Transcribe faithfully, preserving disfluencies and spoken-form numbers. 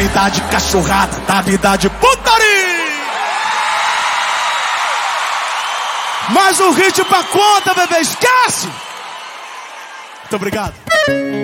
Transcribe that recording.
vida de cachorrada, da vida de putaria. Mais um hit pra conta, bebê, esquece! Muito obrigado.